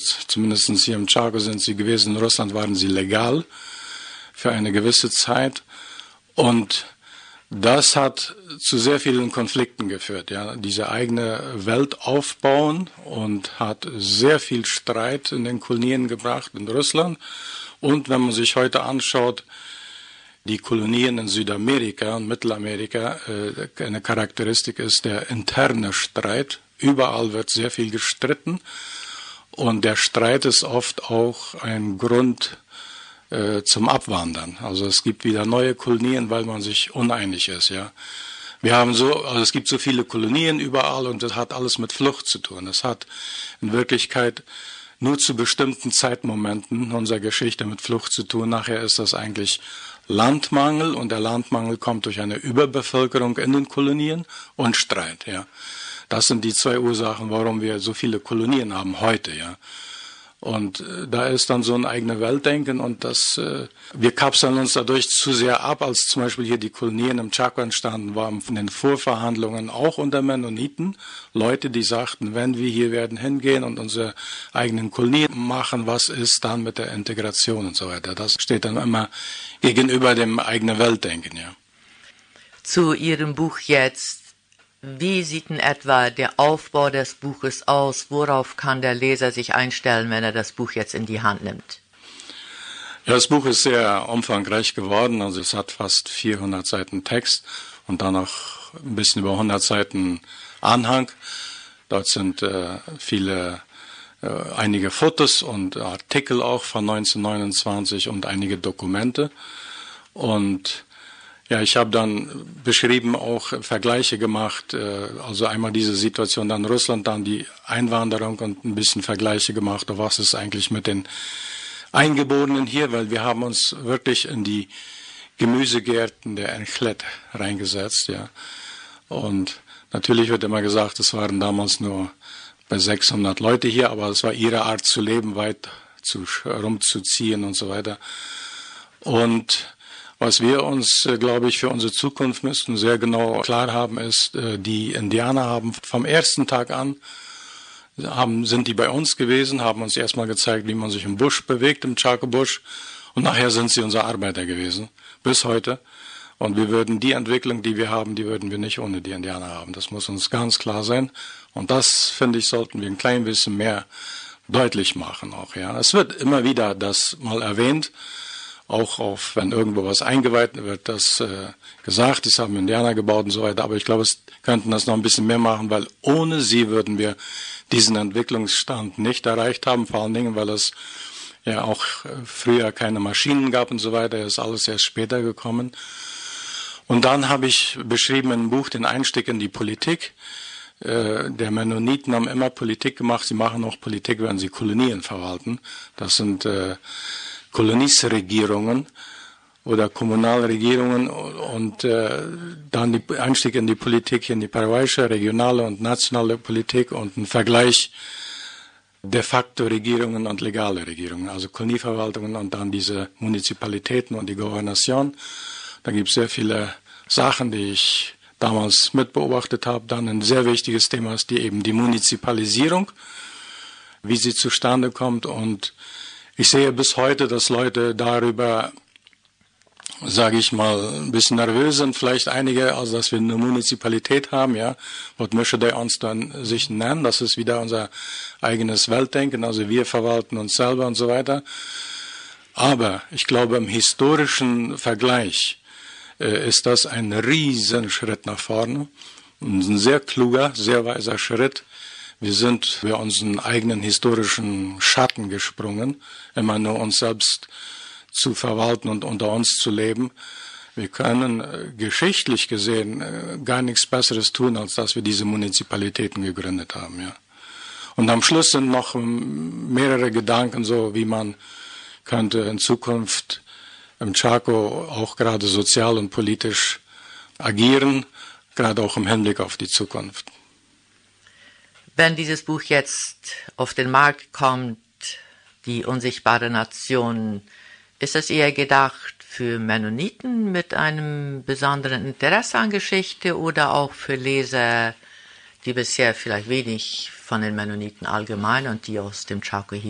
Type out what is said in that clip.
Zumindest hier im Chaco sind sie gewesen. In Russland waren sie legal für eine gewisse Zeit. Und das hat zu sehr vielen Konflikten geführt. Ja, diese eigene Welt aufbauen und hat sehr viel Streit in den Kolonien gebracht in Russland. Und wenn man sich heute anschaut, die Kolonien in Südamerika und Mittelamerika, eine Charakteristik ist der interne Streit. Überall wird sehr viel gestritten und der Streit ist oft auch ein Grund zum Abwandern. Also es gibt wieder neue Kolonien, weil man sich uneinig ist. Ja, also es gibt so viele Kolonien überall und das hat alles mit Flucht zu tun. Es hat in Wirklichkeit nur zu bestimmten Zeitmomenten unserer Geschichte mit Flucht zu tun. Nachher ist das eigentlich Landmangel und der Landmangel kommt durch eine Überbevölkerung in den Kolonien und Streit. Ja, das sind die zwei Ursachen, warum wir so viele Kolonien haben heute. Ja, und da ist dann so ein eigenes Weltdenken und wir kapseln uns dadurch zu sehr ab, als zum Beispiel hier die Kolonien im Chaco entstanden waren, von den Vorverhandlungen auch unter Mennoniten, Leute, die sagten, wenn wir hier werden hingehen und unsere eigenen Kolonien machen, was ist dann mit der Integration und so weiter. Das steht dann immer gegenüber dem eigenen Weltdenken, ja. Zu Ihrem Buch jetzt. Wie sieht in etwa der Aufbau des Buches aus? Worauf kann der Leser sich einstellen, wenn er das Buch jetzt in die Hand nimmt? Ja, das Buch ist sehr umfangreich geworden. Also es hat fast 400 Seiten Text und dann noch ein bisschen über 100 Seiten Anhang. Dort sind einige Fotos und Artikel auch von 1929 und einige Dokumente. Und ja, ich habe dann beschrieben, auch Vergleiche gemacht, also einmal diese Situation dann Russland, dann die Einwanderung und ein bisschen Vergleiche gemacht, was ist eigentlich mit den Eingeborenen hier, weil wir haben uns wirklich in die Gemüsegärten der Enchlet reingesetzt, ja. Und natürlich wird immer gesagt, es waren damals nur bei 600 Leute hier, aber es war ihre Art zu leben, weit rumzuziehen und so weiter. Und was wir uns, glaube ich, für unsere Zukunft müssten sehr genau klar haben, ist, die Indianer haben vom ersten Tag an, sind die bei uns gewesen, haben uns erstmal gezeigt, wie man sich im Busch bewegt, im Chaco-Busch. Und nachher sind sie unsere Arbeiter gewesen, bis heute. Und wir würden die Entwicklung, die wir haben, die würden wir nicht ohne die Indianer haben. Das muss uns ganz klar sein. Und das, finde ich, sollten wir ein klein bisschen mehr deutlich machen auch, ja. Es wird immer wieder das mal erwähnt, auch wenn irgendwo was eingeweiht wird, das gesagt, das haben Indianer gebaut und so weiter. Aber ich glaube, es könnten das noch ein bisschen mehr machen, weil ohne sie würden wir diesen Entwicklungsstand nicht erreicht haben. Vor allen Dingen, weil es ja auch früher keine Maschinen gab und so weiter. Das ist alles erst später gekommen. Und dann habe ich beschrieben im Buch den Einstieg in die Politik. Der Mennoniten haben immer Politik gemacht. Sie machen auch Politik, wenn sie Kolonien verwalten. Das sind Kolonisregierungen oder Kommunalregierungen und dann der Einstieg in die Politik, in die paraguayische, regionale und nationale Politik und ein Vergleich de facto Regierungen und legale Regierungen, also Kolonieverwaltungen und dann diese Munizipalitäten und die Gouvernation. Da gibt es sehr viele Sachen, die ich damals mitbeobachtet habe. Dann ein sehr wichtiges Thema ist eben die Munizipalisierung, wie sie zustande kommt. Und ich sehe bis heute, dass Leute darüber, sage ich mal, ein bisschen nervös sind, vielleicht einige, also dass wir eine Municipalität haben, ja, was möchte der uns dann sich nennen, das ist wieder unser eigenes Weltdenken, also wir verwalten uns selber und so weiter. Aber ich glaube, im historischen Vergleich ist das ein Riesenschritt nach vorne, ein sehr kluger, sehr weiser Schritt. Wir sind über unseren eigenen historischen Schatten gesprungen, immer nur uns selbst zu verwalten und unter uns zu leben. Wir können geschichtlich gesehen gar nichts Besseres tun, als dass wir diese Munizipalitäten gegründet haben. Ja. Und am Schluss sind noch mehrere Gedanken, so wie man könnte in Zukunft im Chaco auch gerade sozial und politisch agieren, gerade auch im Hinblick auf die Zukunft. Wenn dieses Buch jetzt auf den Markt kommt, die unsichtbare Nation, ist es eher gedacht für Mennoniten mit einem besonderen Interesse an Geschichte oder auch für Leser, die bisher vielleicht wenig von den Mennoniten allgemein und die aus dem Chaco hier